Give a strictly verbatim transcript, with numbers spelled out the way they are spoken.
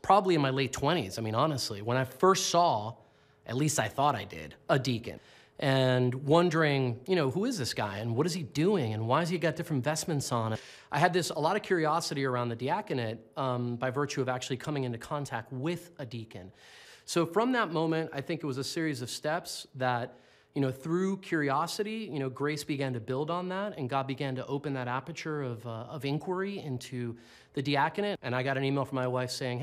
probably in my late twenties, I mean, honestly, when I first saw, at least I thought I did, a deacon. And wondering, you know, who is this guy and what is he doing and why has he got different vestments on? I had this, a lot of curiosity around the diaconate um, by virtue of actually coming into contact with a deacon. So from that moment, I think it was a series of steps that, you know, through curiosity, you know, grace began to build on that and God began to open that aperture of, uh, of inquiry into the diaconate. And I got an email from my wife saying,